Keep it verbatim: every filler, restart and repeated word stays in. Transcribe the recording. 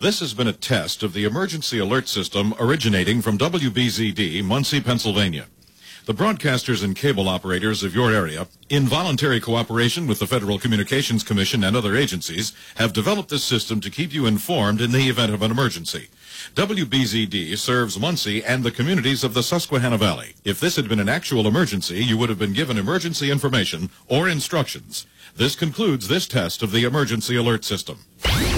This has been a test of the emergency alert system originating from W B Z D, Muncie, Pennsylvania. The broadcasters and cable operators of your area, in voluntary cooperation with the Federal Communications Commission and other agencies, have developed this system to keep you informed in the event of an emergency. W B Z D serves Muncie and the communities of the Susquehanna Valley. If this had been an actual emergency, you would have been given emergency information or instructions. This concludes this test of the emergency alert system.